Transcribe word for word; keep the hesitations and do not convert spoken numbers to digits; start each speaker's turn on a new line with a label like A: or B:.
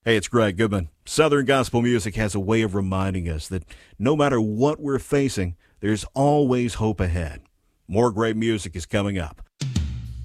A: Hey, it's Greg Goodman. Southern gospel music has a way of reminding us that no matter what we're facing, there's always hope ahead. More great music is coming up.